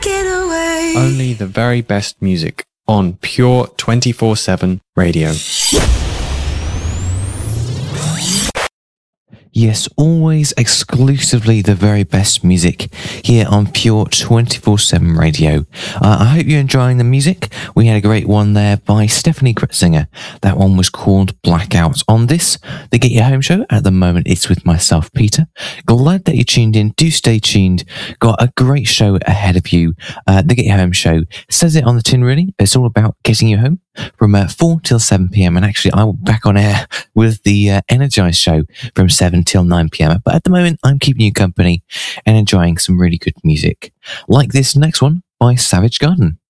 Only the very best music on Pure 24/7 Radio. Yes, always exclusively the very best music here on Pure 24/7 Radio. I hope you're enjoying the music. We had a great one there by Stephanie Kretzinger. That one was called Blackout. On this, the Get You Home show, at the moment it's with myself, Peter. Glad that you tuned in. Do stay tuned. Got a great show ahead of you. The Get You Home show says it on the tin, really. It's all about getting you home from 4 till 7 p.m. And actually, I'm back on air with the Energize show from 7 till 9 p.m. But at the moment, I'm keeping you company and enjoying some really good music. Like this next one by Savage Garden.